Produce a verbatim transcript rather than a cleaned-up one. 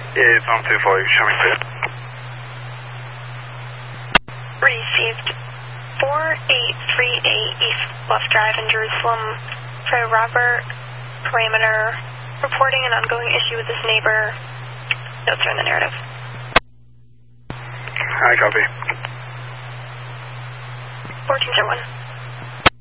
It's on two four, show me clear. Received four eight three eight East Bluff Drive in Jerusalem for Robert Parameter, reporting an ongoing issue with this neighbor. Notes are in the narrative. I copy. fourteen zero one.